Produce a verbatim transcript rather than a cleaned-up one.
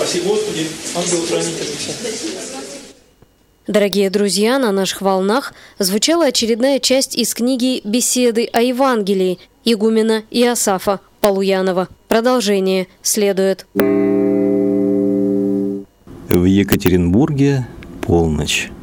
Спаси Господи, ангел-хранитель. Дорогие друзья, на наших волнах звучала очередная часть из книги «Беседы о Евангелии» игумена Иосафа Полуянова. Продолжение следует. В Екатеринбурге полночь.